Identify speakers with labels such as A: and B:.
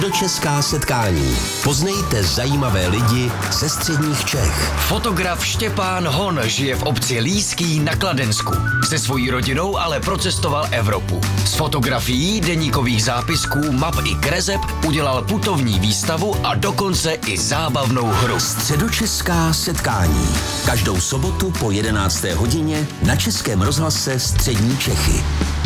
A: Středočeská setkání. Poznejte zajímavé lidi ze středních Čech.
B: Fotograf Štěpán Hon žije v obci Líský na Kladensku. Se svojí rodinou ale procestoval Evropu. Z fotografií, deníkových zápisků, map i kreseb udělal putovní výstavu a dokonce i zábavnou hru.
A: Středočeská setkání. Každou sobotu po 11. hodině na Českém rozhlase Střední Čechy.